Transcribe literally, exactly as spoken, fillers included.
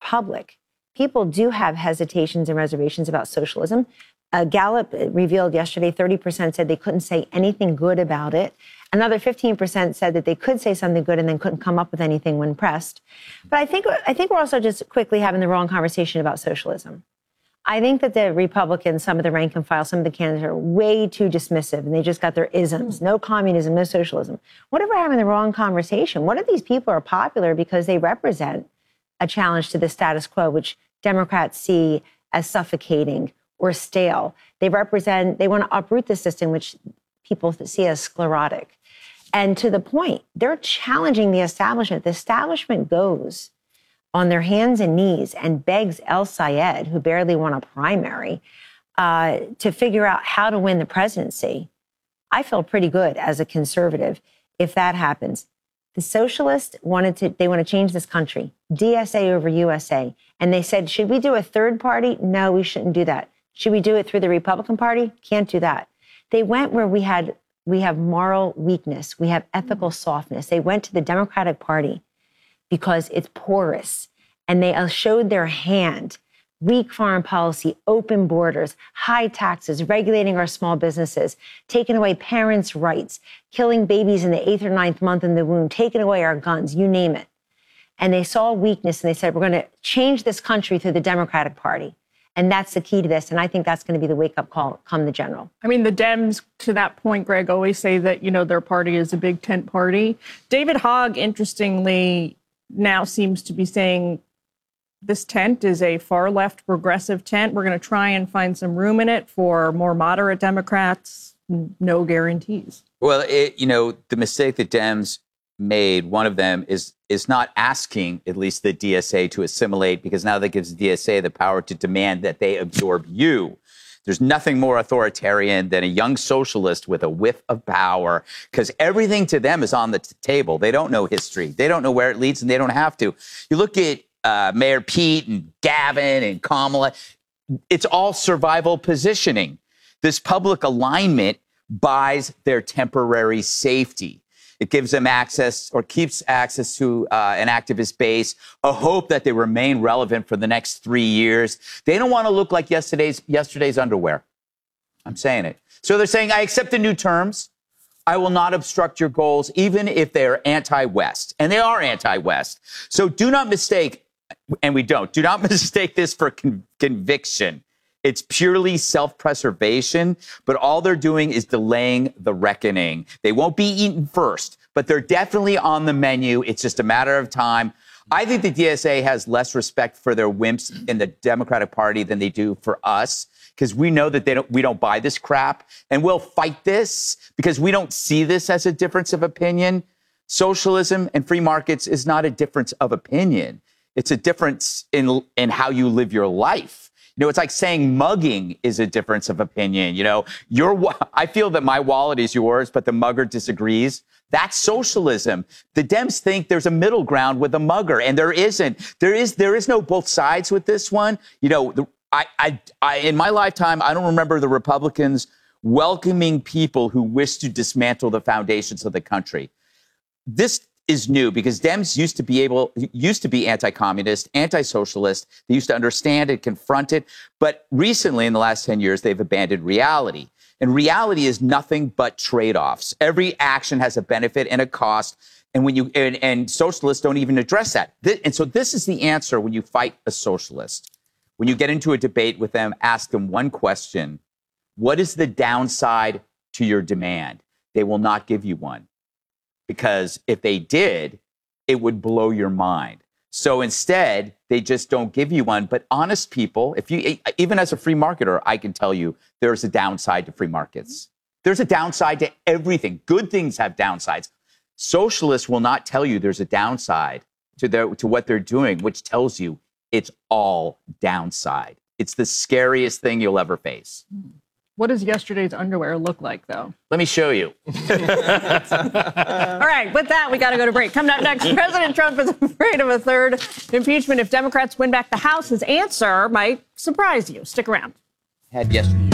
public, people do have hesitations and reservations about socialism. Uh, Gallup revealed yesterday thirty percent said they couldn't say anything good about it. Another fifteen percent said that they could say something good and then couldn't come up with anything when pressed. But I think I think we're also just quickly having the wrong conversation about socialism. I think that the Republicans, some of the rank and file, some of the candidates are way too dismissive, and they just got their isms. No communism, no socialism. What if we're having the wrong conversation? What if these people are popular because they represent a challenge to the status quo, which Democrats see as suffocating or stale? They represent, they want to uproot the system, which people see as sclerotic. And to the point, they're challenging the establishment. The establishment goes on their hands and knees and begs El Sayed, who barely won a primary, uh, to figure out how to win the presidency. I feel pretty good as a conservative if that happens. The socialists wanted to, they want to change this country, D S A over U S A. And they said, should we do a third party? No, we shouldn't do that. Should we do it through the Republican Party? Can't do that. They went where we had, we have moral weakness. We have ethical softness. They went to the Democratic Party because it's porous, and they showed their hand. Weak foreign policy, open borders, high taxes, regulating our small businesses, taking away parents' rights, killing babies in the eighth or ninth month in the womb, taking away our guns, you name it. And they saw weakness, and they said, we're going to change this country through the Democratic Party. And that's the key to this. And I think that's going to be the wake-up call come the general. I mean, the Dems, to that point, Greg, always say that, you know, their party is a big tent party. David Hogg, interestingly, now seems to be saying this tent is a far-left progressive tent. We're going to try and find some room in it for more moderate Democrats. No guarantees. Well, it, you know, the mistake that Dems made, one of them is is not asking at least the D S A to assimilate, because now that gives the D S A the power to demand that they absorb you. There's nothing more authoritarian than a young socialist with a whiff of power, because everything to them is on the t- table. They don't know history. They don't know where it leads, and they don't have to. You look at uh, Mayor Pete and Gavin and Kamala, it's all survival positioning. This public alignment buys their temporary safety. It gives them access or keeps access to uh, an activist base, a hope that they remain relevant for the next three years. They don't want to look like yesterday's yesterday's underwear. I'm saying it. So they're saying, I accept the new terms. I will not obstruct your goals, even if they're anti-West. And they are anti-West. So do not mistake, and we don't, do not mistake this for con- conviction. It's purely self-preservation, but all they're doing is delaying the reckoning. They won't be eaten first, but they're definitely on the menu. It's just a matter of time. I think the D S A has less respect for their wimps in the Democratic Party than they do for us, because we know that they don't, we don't buy this crap, and we'll fight this because we don't see this as a difference of opinion. Socialism and free markets is not a difference of opinion. It's a difference in, in how you live your life. You know, it's like saying mugging is a difference of opinion. You know, your I feel that my wallet is yours, but the mugger disagrees. That's socialism. The Dems think there's a middle ground with a mugger, and there isn't. There is there is no both sides with this one. You know, the, I, I, I in my lifetime, I don't remember the Republicans welcoming people who wish to dismantle the foundations of the country. This is new because Dems used to be able, used to be anti-communist, anti-socialist. They used to understand it, confront it. But recently, in the last ten years, they've abandoned reality. And reality is nothing but trade-offs. Every action has a benefit and a cost. And when you and, and socialists don't even address that. Th- and so this is the answer when you fight a socialist. When you get into a debate with them, ask them one question. What is the downside to your demand? They will not give you one. Because if they did, it would blow your mind. So instead, they just don't give you one. But honest people, if you, even as a free marketer, I can tell you there's a downside to free markets. There's a downside to everything. Good things have downsides. Socialists will not tell you there's a downside to their, to what they're doing, which tells you it's all downside. It's the scariest thing you'll ever face. What does yesterday's underwear look like, though? Let me show you. uh, All right, with that, we got to go to break. Coming up next, President Trump is afraid of a third impeachment if Democrats win back the House. His answer might surprise you. Stick around. Had yesterday.